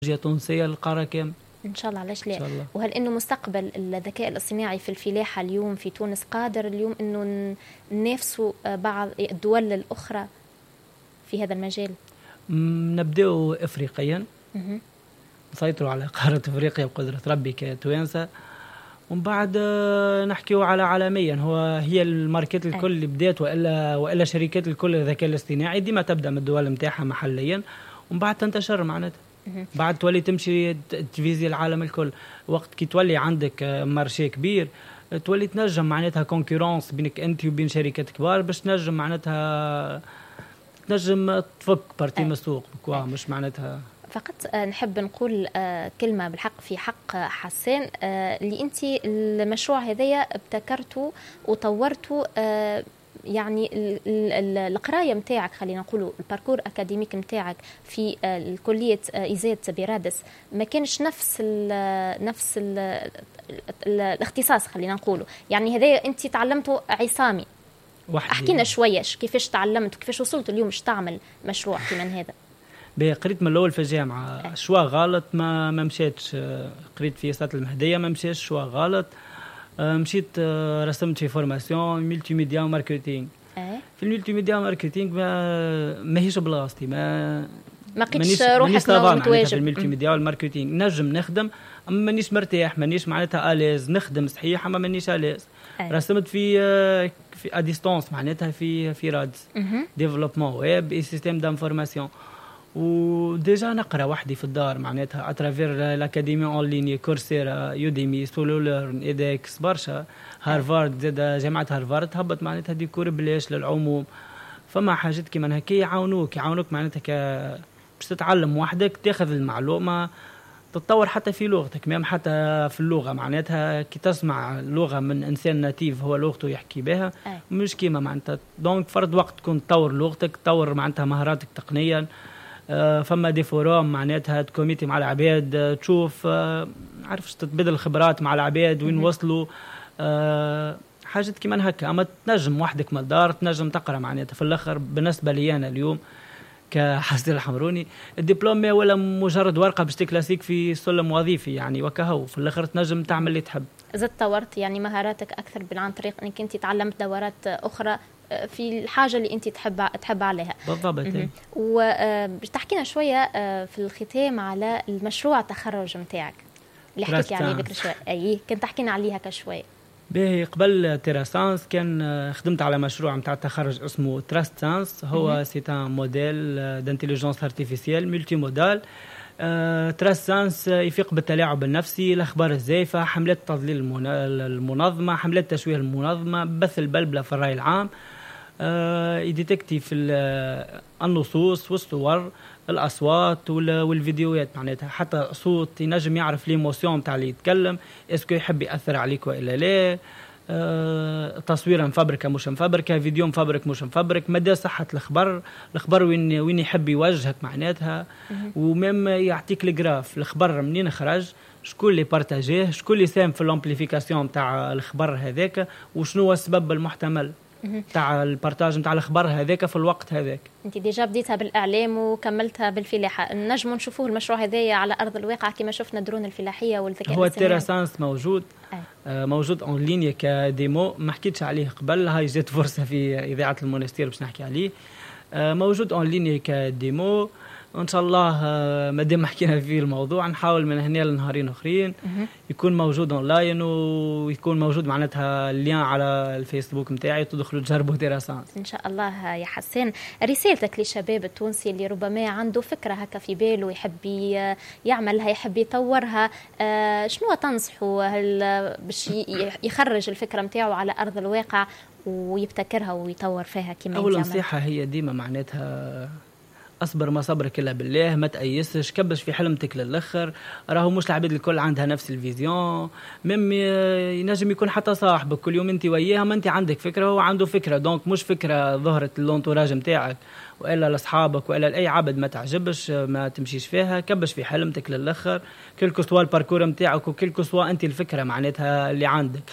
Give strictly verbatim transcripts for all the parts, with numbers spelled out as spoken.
تونسية للقارة كامل إن شاء الله. علاش لا؟ إن شاء الله. وهل إنه مستقبل الذكاء الاصطناعي في الفلاحة اليوم في تونس قادر اليوم إنه ننافسوا بعض الدول الأخرى في هذا المجال؟ نبدأ إفريقيا، نسيطروا على قارة إفريقيا بقدرة ربي كتوانسة، ومن بعد نحكيوا على عالميا. هو هي الماركت الكل اللي بدات، وإلا وإلا شركات الكل الذكاء الاصطناعي ديما تبدأ من الدول متاعها محليا ومن بعد تنتشر معناتها. بعد تولي تمشي تفيزي العالم الكل. وقت كي تولي عندك مارشي كبير تولي تنجم معناتها كونكورانس بينك انت وبين شركات كبار باش تنجم معناتها تنجم تفك بارتي من السوق بكوا. مش معناتها فقط نحب نقول كلمة بالحق في حق حسان، اللي انت المشروع هذايا ابتكرته وطورته، يعني القرايه نتاعك خلينا نقولوا الباركور اكاديميك نتاعك في الكليه ايزات برادس ما كانش نفس ال نفس ال الاختصاص خلينا نقولوا، يعني هذا انت تعلمته عصامي. احكينا شويه كيفاش تعلمت وكيفاش وصلت اليوم باش تعمل مشروع كيما هذا. قريت من الاول في الجامعه شوا غلط ما ما مشيتش، قريت في سات المهديه ما مشيش شوا غلط، مشيت رسمت في فورماسيون ملتي ميديا وماركتينغ. في الملتي ميديا وماركتينغ ما ماهيش بلاصتي، ما ما لقيتش روحك متواجد في الملتي ميديا والماركتينغ. نجم نخدم اما مانيش مرتاح، مانيش معناتها اليز نخدم صحيح اما مانيش اليز. رسمت في في ا ديستانس معناتها في في رادس ديفلوبمون ويب اي سيستيم دانفورماسيون، وديجا نقرا وحدي في الدار معناتها اترافير الاكاديمي اون ليني كورسيرا يوديمي سولو ليرن ايدكس برشا هارفارد زاد جامعه هارفارد هبط معناتها ديكور بلاش للعموم. فما حاجات كيما هكا يعاونوك يعاونوك معناتها ك باش تتعلم وحدك تاخذ المعلومه تتطور حتى في لغتك ميم حتى في اللغه معناتها كي تسمع لغه من انسان ناتيف هو لغته يحكي بها مش كيما معناتها دونك فرد وقت تكون تطور لغتك تطور معناتها مهاراتك تقنيا. فما دي فوروم معناتها تكوميتي مع العباد تشوف عارفش تتبادل الخبرات مع العباد وين وصلوا حاجات كيما هكا. اما تنجم وحدك من الدار تنجم تقرا معناتها في الاخر. بالنسبه لي انا اليوم كحسين الحمروني الدبلوم ولا مجرد ورقه باش تكلاسيك في سلم وظيفي يعني وكهو في الاخر تنجم تعمل اللي تحب. زدت طورت يعني مهاراتك اكثر عن طريق انك انت تعلمت دورات اخرى في الحاجه اللي انت تحب تحب عليها بالضبط. وباش تحكينا شويه في الختام على المشروع التخرج نتاعك اللي حكيت عليه ذكر شويه. اي كنت تحكينا عليها كشويه. باهي قبل تيراسانس كان خدمت على مشروع نتاع التخرج اسمه تراست سانس. هو سي ان موديل دانتيليجنس ارتيفيسيال ملتي مودال. تراست سانس يفيق بالتلاعب النفسي، الاخبار الزائفه، حملات تضليل المنظمه، حملات تشويه المنظمه، بث البلبله في الراي العام، يديتكتي في النصوص والصور الاصوات والفيديوهات معناتها حتى صوت ينجم يعرف ليموسيون نتاع اللي يتكلم اسكو يحب ياثر عليك والا لا. أه تصوير مفبركه مش مفبركه، فيديو مفبرك مش مفبرك، مدى صحه الخبر، الخبر وين وين يحب يوجهك معناتها. ومم يعطيك الجراف الخبر منين خرج، شكون اللي بارتاجيه، شكون اللي ساهم في الامبليفيكاسيون نتاع الخبر هذاك، وشنو هو السبب المحتمل تاع البارتاج نتاع الخبر هذاك في الوقت هذاك. انت ديجا بديتها بالاعلام وكملتها بالفلاحه، نجموا نشوفوه المشروع هذايا على ارض الواقع كما شفنا درون الفلاحيه والذكاء هو التيراسانس موجود آه. موجود اون ليني كديمو، ما حكيتش عليه قبل، هاي جات فرصه في اذاعه المونستير باش نحكي عليه. آه موجود اون ليني كديمو ان شاء الله. ما دام حكينا فيه الموضوع نحاول من هنا لنهارين اخرين يكون موجود اونلاين ويكون موجود معناتها اللين على الفيسبوك نتاعي تدخلوا تجربوا تيراسانس ان شاء الله. يا حسين رسالتك للشباب التونسي اللي ربما عنده فكره هكا في باله يحب يعملها يحب يطورها، شنو تنصحوا هل باش يخرج الفكره نتاعو على ارض الواقع ويبتكرها ويطور فيها كما اول نصيحه هي ديما معناتها اصبر ما صبرك الا بالله، ما تأيسش، كبش في حلمتك للاخر. راهو مش العباد الكل عندها نفس الفيزيون، مم ينجم يكون حتى صاحبك كل يوم انت وياها ما انت عندك فكره هو عنده فكره، دونك مش فكره ظهرت اللونتوراج نتاعك والا لاصحابك والا لاي عبد ما تعجبش ما تمشيش فيها. كبش في حلمتك للاخر كلكو سوا الباركور نتاعك وكلكو سوا انت الفكره معناتها اللي عندك.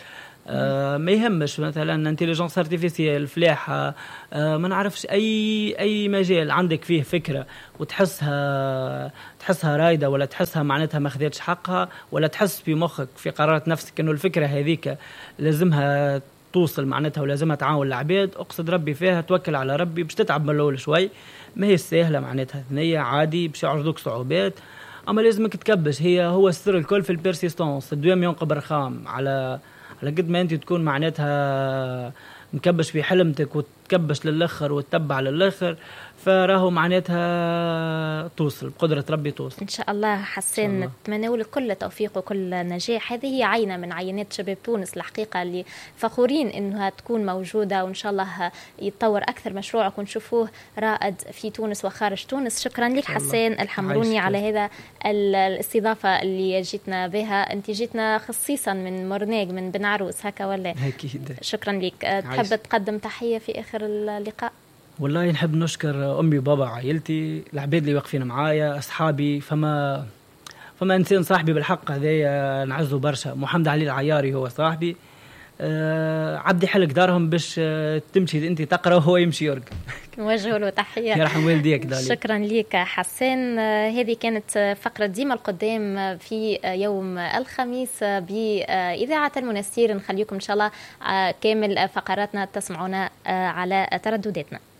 آه ما يهمش مثلا انتليجنس ارتيفيسيال فلاحه، آه ما نعرفش اي اي مجال عندك فيه فكره وتحسها تحسها رايده ولا تحسها معناتها ما خذتش حقها، ولا تحس في مخك في قرارات نفسك انه الفكره هذيك لازمها توصل معناتها ولازمها تعاون العباد، اقصد ربي فيها، توكل على ربي، باش تتعب من الاول شوي، ما هي سهله معناتها ثنيه عادي، باش يعرضوك صعوبات، اما لازمك تكبش. هي هو السر الكل في البيرسيستونس، الدوام ينقب رخام، على على قد ما انت تكون معناتها مكبش في حلمتك وتكبش للاخر وتتبع للاخر، فراهو معناتها توصل بقدرة ربي توصل إن شاء الله. حسين نتمنى لك كل توفيق وكل نجاح. هذه هي عينة من عينات شباب تونس الحقيقة اللي فخورين إنها تكون موجودة، وإن شاء الله يتطور أكثر مشروعك ونشوفوه رائد في تونس وخارج تونس. شكرا لك حسين الحمروني على هذا الاستضافة اللي جيتنا بها. أنت جيتنا خصيصا من مرناق من بن عروس هكا ولا؟ أكيد. شكرا لك. تحب تقدم تحية في آخر اللقاء؟ والله نحب نشكر أمي وبابا عائلتي، العباد اللي واقفين معايا، أصحابي، فما فما إنسان صاحبي بالحق هذايا نعزه برشا، محمد علي العياري هو صاحبي، أه عبدي حلق دارهم باش أه تمشي أنت تقرأ وهو يمشي يرقى. نوجه له تحية. يرحم والديك دالي. شكرا لك حسين. أه هذه كانت فقرة ديما القدام في يوم الخميس بإذاعة المنستير. نخليكم إن شاء الله أه كامل فقراتنا تسمعونا أه على تردداتنا.